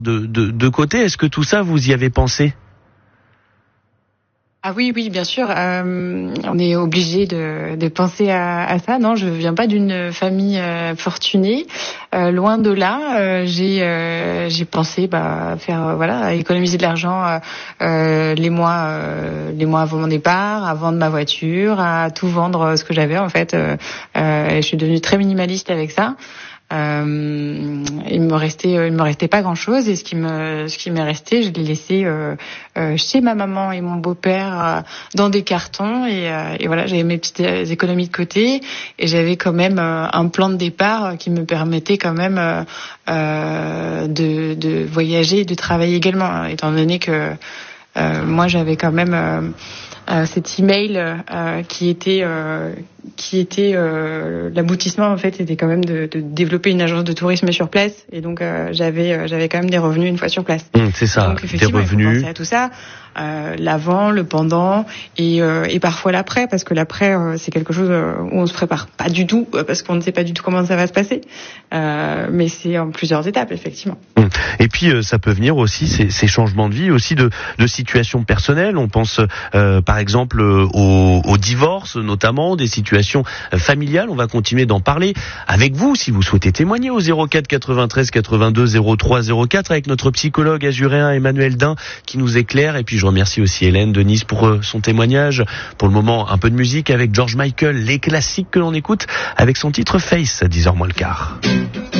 de côté. Est-ce que tout ça, vous y avez pensé ? Ah oui, bien sûr. On est obligé de penser à ça. Non, je viens pas d'une famille fortunée. Loin de là. J'ai pensé faire à économiser de l'argent les mois avant mon départ, à vendre ma voiture, à tout vendre ce que j'avais en fait. Je suis devenue très minimaliste avec ça. Il me restait pas grand chose et ce qui m'est resté, je l'ai laissé chez ma maman et mon beau-père dans des cartons et voilà, j'avais mes petites économies de côté et j'avais quand même un plan de départ qui me permettait quand même de voyager et de travailler également, étant donné que moi j'avais quand même cet email qui était l'aboutissement en fait, c'était quand même de développer une agence de tourisme sur place et donc j'avais quand même des revenus une fois sur place. C'est ça, donc, effectivement, des revenus. Il faut penser à tout ça, l'avant, le pendant et parfois l'après, parce que l'après c'est quelque chose où on se prépare pas du tout parce qu'on ne sait pas du tout comment ça va se passer, mais c'est en plusieurs étapes effectivement. Et puis ça peut venir aussi ces changements de vie, aussi de situations personnelles. On pense par exemple au divorce, notamment des situations familiales. On va continuer d'en parler avec vous si vous souhaitez témoigner au 04 93 82 03 04 avec notre psychologue azuréen Emmanuel Dain qui nous éclaire. Et puis je remercie aussi Hélène de Nice pour son témoignage. Pour le moment, un peu de musique avec George Michael, les classiques que l'on écoute avec son titre Face à 10h moins le quart.